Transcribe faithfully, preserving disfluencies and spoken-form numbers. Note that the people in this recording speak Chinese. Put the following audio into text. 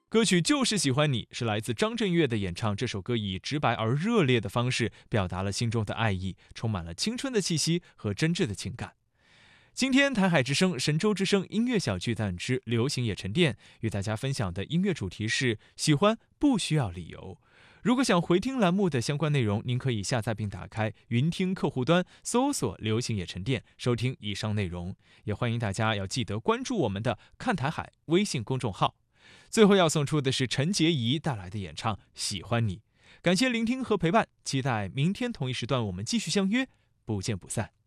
歌曲就是喜欢你是来自张震岳的演唱，这首歌以直白而热烈的方式表达了心中的爱意，充满了青春的气息和真挚的情感。今天台海之声、神州之声音乐小巨蛋之流行也沉淀与大家分享的音乐主题是喜欢不需要理由。如果想回听栏目的相关内容，您可以下载并打开云听客户端，搜索流行也沉淀，收听以上内容。也欢迎大家要记得关注我们的看台海微信公众号。最后要送出的是陈洁仪带来的演唱《喜欢你》，感谢聆听和陪伴，期待明天同一时段我们继续相约，不见不散。